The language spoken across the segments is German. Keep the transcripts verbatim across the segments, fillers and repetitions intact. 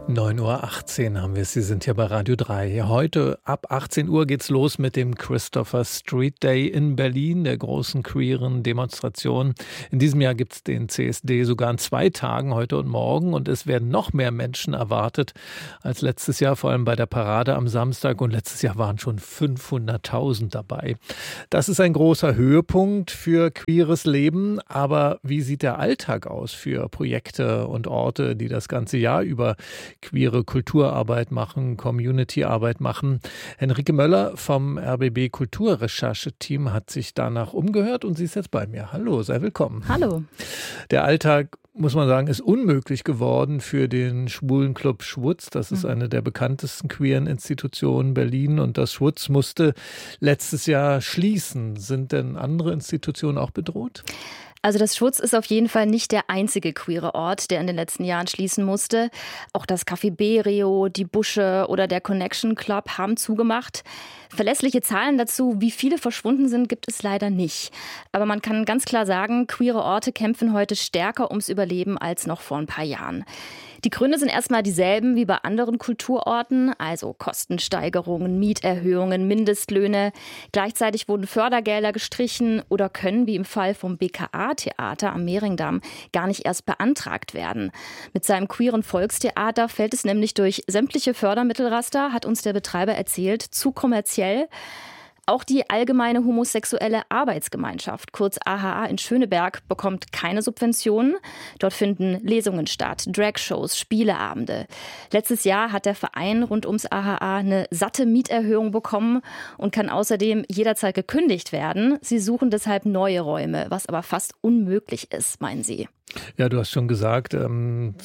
neun Uhr achtzehn haben wir es. Sie sind hier bei Radio drei. Heute ab achtzehn Uhr geht's los mit dem Christopher Street Day in Berlin, der großen queeren Demonstration. In diesem Jahr gibt's den C S D sogar an zwei Tagen, heute und morgen. Und es werden noch mehr Menschen erwartet als letztes Jahr, vor allem bei der Parade am Samstag. Und letztes Jahr waren schon fünfhunderttausend dabei. Das ist ein großer Höhepunkt für queeres Leben. Aber wie sieht der Alltag aus für Projekte und Orte, die das ganze Jahr über queere Kulturarbeit machen, Community-Arbeit machen? Henrike Möller vom R B B Kulturrechercheteam hat sich danach umgehört und sie ist jetzt bei mir. Hallo, sei willkommen. Hallo. Der Alltag, muss man sagen, ist unmöglich geworden für den Schwulenclub Schwutz. Das ist eine der bekanntesten queeren Institutionen Berlin und das Schwutz musste letztes Jahr schließen. Sind denn andere Institutionen auch bedroht? Also das Schwutz ist auf jeden Fall nicht der einzige queere Ort, der in den letzten Jahren schließen musste. Auch das Café Berio, die Busche oder der Connection Club haben zugemacht. Verlässliche Zahlen dazu, wie viele verschwunden sind, gibt es leider nicht. Aber man kann ganz klar sagen, queere Orte kämpfen heute stärker ums Überleben als noch vor ein paar Jahren. Die Gründe sind erstmal dieselben wie bei anderen Kulturorten, also Kostensteigerungen, Mieterhöhungen, Mindestlöhne. Gleichzeitig wurden Fördergelder gestrichen oder können, wie im Fall vom B K A-Theater am Mehringdamm, gar nicht erst beantragt werden. Mit seinem queeren Volkstheater fällt es nämlich durch sämtliche Fördermittelraster, hat uns der Betreiber erzählt, zu kommerziell. Auch die Allgemeine Homosexuelle Arbeitsgemeinschaft, kurz A H A in Schöneberg, bekommt keine Subventionen. Dort finden Lesungen statt, Dragshows, Spieleabende. Letztes Jahr hat der Verein rund ums A H A eine satte Mieterhöhung bekommen und kann außerdem jederzeit gekündigt werden. Sie suchen deshalb neue Räume, was aber fast unmöglich ist, meinen sie. Ja, du hast schon gesagt, ähm,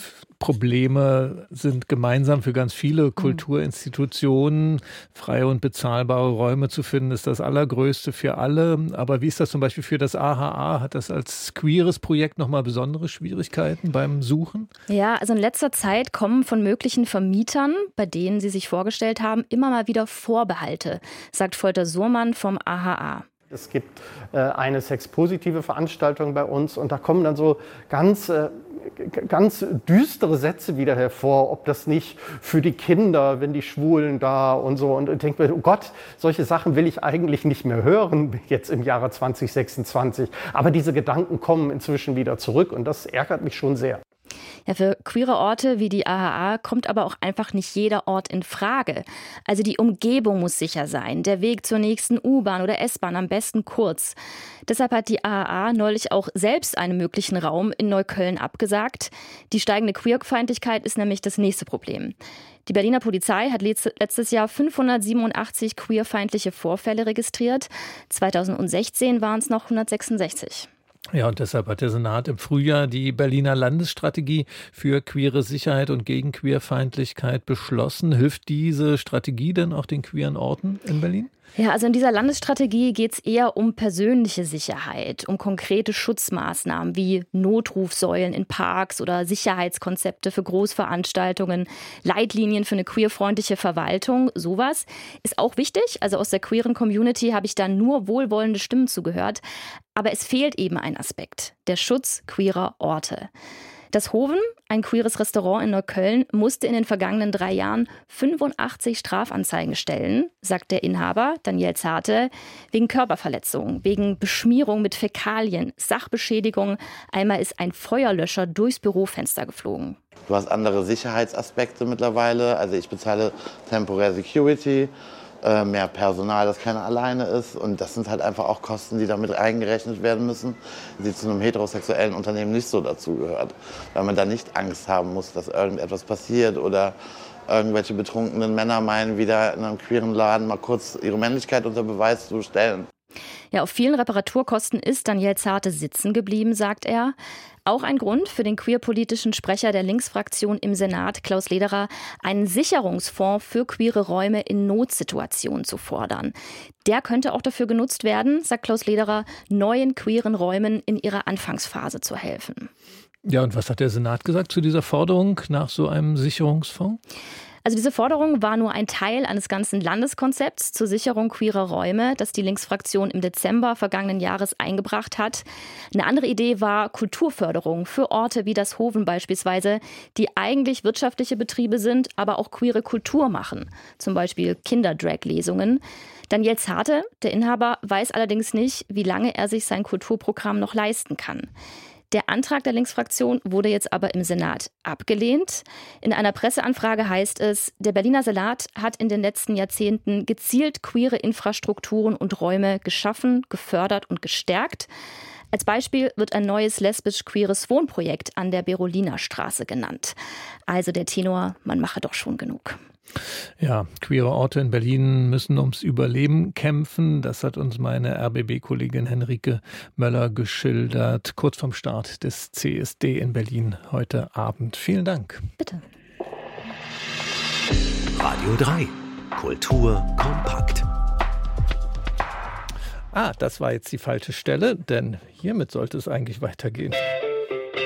Probleme sind gemeinsam für ganz viele Kulturinstitutionen. Freie und bezahlbare Räume zu finden, ist das Allergrößte für alle. Aber wie ist das zum Beispiel für das A H A? Hat das als queeres Projekt nochmal besondere Schwierigkeiten beim Suchen? Ja, also in letzter Zeit kommen von möglichen Vermietern, bei denen sie sich vorgestellt haben, immer mal wieder Vorbehalte, sagt Volker Surmann vom A H A. Es gibt äh, eine sexpositive Veranstaltung bei uns und da kommen dann so ganz, äh, ganz düstere Sätze wieder hervor, ob das nicht für die Kinder, wenn die Schwulen da und so. Und ich denke mir, oh Gott, solche Sachen will ich eigentlich nicht mehr hören jetzt im Jahre zwanzig sechsundzwanzig. Aber diese Gedanken kommen inzwischen wieder zurück und das ärgert mich schon sehr. Ja, für queere Orte wie die A H A kommt aber auch einfach nicht jeder Ort in Frage. Also die Umgebung muss sicher sein, der Weg zur nächsten U-Bahn oder S-Bahn am besten kurz. Deshalb hat die A H A neulich auch selbst einen möglichen Raum in Neukölln abgesagt. Die steigende Queerfeindlichkeit ist nämlich das nächste Problem. Die Berliner Polizei hat letztes Jahr fünfhundertsiebenundachtzig queerfeindliche Vorfälle registriert. zweitausendsechzehn waren es noch hundertsechsundsechzig. Ja, und deshalb hat der Senat im Frühjahr die Berliner Landesstrategie für queere Sicherheit und gegen Queerfeindlichkeit beschlossen. Hilft diese Strategie denn auch den queeren Orten in Berlin? Ja, also in dieser Landesstrategie geht es eher um persönliche Sicherheit, um konkrete Schutzmaßnahmen wie Notrufsäulen in Parks oder Sicherheitskonzepte für Großveranstaltungen, Leitlinien für eine queerfreundliche Verwaltung, sowas ist auch wichtig. Also aus der queeren Community habe ich da nur wohlwollende Stimmen zugehört. Aber es fehlt eben ein Aspekt, der Schutz queerer Orte. Das Hoven, ein queeres Restaurant in Neukölln, musste in den vergangenen drei Jahren fünfundachtzig Strafanzeigen stellen, sagt der Inhaber Daniel Zarte, wegen Körperverletzung, wegen Beschmierung mit Fäkalien, Sachbeschädigung. Einmal ist ein Feuerlöscher durchs Bürofenster geflogen. Du hast andere Sicherheitsaspekte mittlerweile. Also ich bezahle temporär Security, äh, mehr Personal, das keiner alleine ist. Und das sind halt einfach auch Kosten, die damit eingerechnet werden müssen, die zu einem heterosexuellen Unternehmen nicht so dazugehört. Weil man da nicht Angst haben muss, dass irgendetwas passiert oder irgendwelche betrunkenen Männer meinen, wieder in einem queeren Laden mal kurz ihre Männlichkeit unter Beweis zu stellen. Ja, auf vielen Reparaturkosten ist Daniel Zarte sitzen geblieben, sagt er. Auch ein Grund für den queerpolitischen Sprecher der Linksfraktion im Senat, Klaus Lederer, einen Sicherungsfonds für queere Räume in Notsituationen zu fordern. Der könnte auch dafür genutzt werden, sagt Klaus Lederer, neuen queeren Räumen in ihrer Anfangsphase zu helfen. Ja, und was hat der Senat gesagt zu dieser Forderung nach so einem Sicherungsfonds? Also diese Forderung war nur ein Teil eines ganzen Landeskonzepts zur Sicherung queerer Räume, das die Linksfraktion im Dezember vergangenen Jahres eingebracht hat. Eine andere Idee war Kulturförderung für Orte wie das Hoven beispielsweise, die eigentlich wirtschaftliche Betriebe sind, aber auch queere Kultur machen. Zum Beispiel Kinderdrag-Lesungen. Daniel Zarte, der Inhaber, weiß allerdings nicht, wie lange er sich sein Kulturprogramm noch leisten kann. Der Antrag der Linksfraktion wurde jetzt aber im Senat abgelehnt. In einer Presseanfrage heißt es, der Berliner Senat hat in den letzten Jahrzehnten gezielt queere Infrastrukturen und Räume geschaffen, gefördert und gestärkt. Als Beispiel wird ein neues lesbisch-queeres Wohnprojekt an der Beroliner Straße genannt. Also der Tenor, man mache doch schon genug. Ja, queere Orte in Berlin müssen ums Überleben kämpfen. Das hat uns meine R B B-Kollegin Henrike Möller geschildert, kurz vorm Start des C S D in Berlin heute Abend. Vielen Dank. Bitte. Radio drei. Kultur kompakt. Ah, das war jetzt die falsche Stelle, denn hiermit sollte es eigentlich weitergehen.